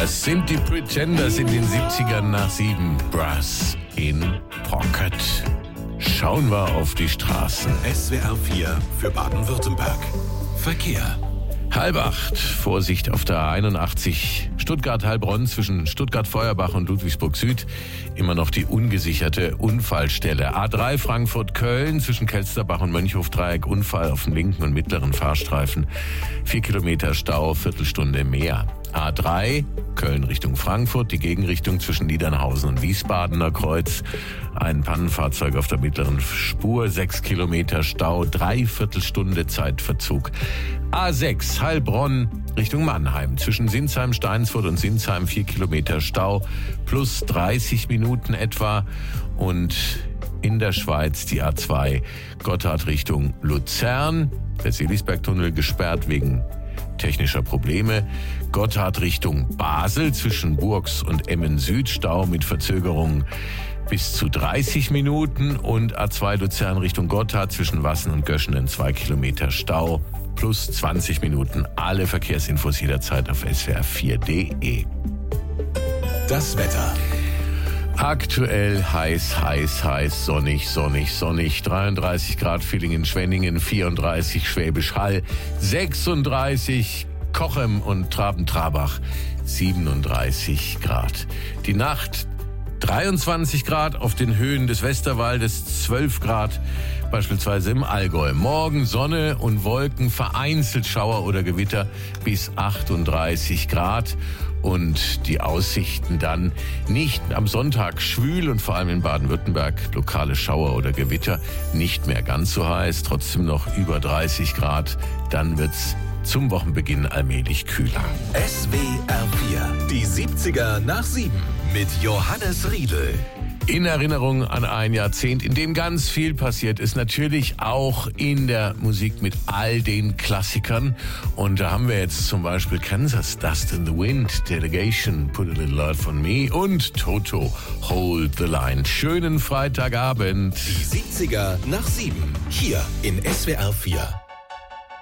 Das sind die Pretenders in den 70ern nach 7. Brass in Pocket. Schauen wir auf die Straßen. SWR 4 für Baden-Württemberg. Verkehr. 7:30. Vorsicht auf der 81 Stuttgart-Heilbronn zwischen Stuttgart-Feuerbach und Ludwigsburg Süd. Immer noch die ungesicherte Unfallstelle. A3 Frankfurt-Köln zwischen Kelsterbach und Mönchhof-Dreieck. Unfall auf dem linken und mittleren Fahrstreifen. 4 Kilometer Stau, Viertelstunde mehr. A3 Köln Richtung Frankfurt, die Gegenrichtung zwischen Niedernhausen und Wiesbadener Kreuz. Ein Pannenfahrzeug auf der mittleren Spur, 6 Kilometer Stau, 3/4 Stunde Zeitverzug. A6 Heilbronn Richtung Mannheim, zwischen Sinsheim, Steinsfurt und Sinsheim 4 Kilometer Stau, plus 30 Minuten etwa. Und in der Schweiz die A2 Gotthard Richtung Luzern, der Seelisbergtunnel gesperrt wegen technischer Probleme. Gotthard Richtung Basel zwischen Burgs und Emmen Süd, Stau mit Verzögerung bis zu 30 Minuten. Und A2 Luzern Richtung Gotthard zwischen Wassen und Göschenen 2 Kilometer Stau plus 20 Minuten. Alle Verkehrsinfos jederzeit auf swr4.de. Das Wetter. Aktuell heiß, sonnig. 33 Grad Villingen-Schwenningen, 34 Schwäbisch Hall, 36 Kochem und Traben-Trabach, 37 Grad. Die Nacht 23 Grad auf den Höhen des Westerwaldes, 12 Grad beispielsweise im Allgäu. Morgen Sonne und Wolken, vereinzelt Schauer oder Gewitter bis 38 Grad. Und die Aussichten dann nicht am Sonntag schwül und vor allem in Baden-Württemberg lokale Schauer oder Gewitter, nicht mehr ganz so heiß, trotzdem noch über 30 Grad. Dann wird's zum Wochenbeginn allmählich kühler. SWR 4, die 70er nach 7 mit Johannes Riedel. In Erinnerung an ein Jahrzehnt, in dem ganz viel passiert ist, natürlich auch in der Musik mit all den Klassikern. Und da haben wir jetzt zum Beispiel Kansas, Dust in the Wind, Delegation, Put a Little Love on Me und Toto, Hold the Line. Schönen Freitagabend. Die 70er nach 7, hier in SWR 4.